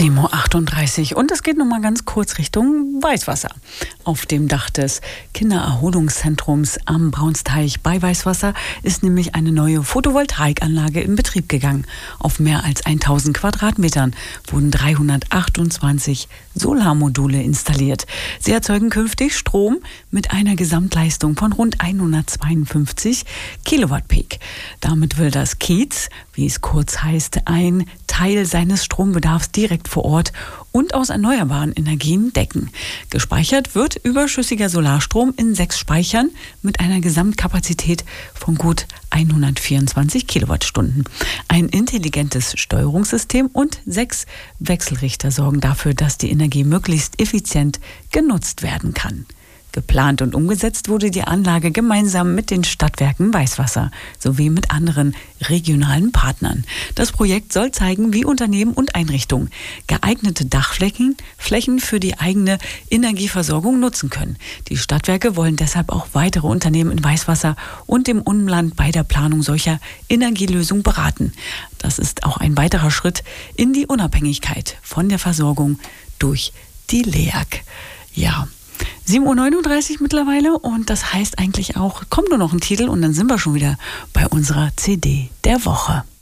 7:38 Uhr und es geht noch mal ganz kurz Richtung Weißwasser. Auf dem Dach des Kindererholungszentrums am Braunsteich bei Weißwasser ist nämlich eine neue Photovoltaikanlage in Betrieb gegangen. Auf mehr als 1000 Quadratmetern wurden 328 Solarmodule installiert. Sie erzeugen künftig Strom mit einer Gesamtleistung von rund 152 Kilowatt Peak. Damit will das Kiez, wie es kurz heißt, ein Teil seines Strombedarfs direkt vor Ort und aus erneuerbaren Energien decken. Gespeichert wird überschüssiger Solarstrom in 6 Speichern mit einer Gesamtkapazität von gut 124 Kilowattstunden. Ein intelligentes Steuerungssystem und 6 Wechselrichter sorgen dafür, dass die Energie möglichst effizient genutzt werden kann. Geplant und umgesetzt wurde die Anlage gemeinsam mit den Stadtwerken Weißwasser sowie mit anderen regionalen Partnern. Das Projekt soll zeigen, wie Unternehmen und Einrichtungen geeignete Dachflächen für die eigene Energieversorgung nutzen können. Die Stadtwerke wollen deshalb auch weitere Unternehmen in Weißwasser und dem Umland bei der Planung solcher Energielösungen beraten. Das ist auch ein weiterer Schritt in die Unabhängigkeit von der Versorgung durch die LEAG. Ja. 7:39 Uhr mittlerweile und das heißt eigentlich auch, kommt nur noch ein Titel und dann sind wir schon wieder bei unserer CD der Woche.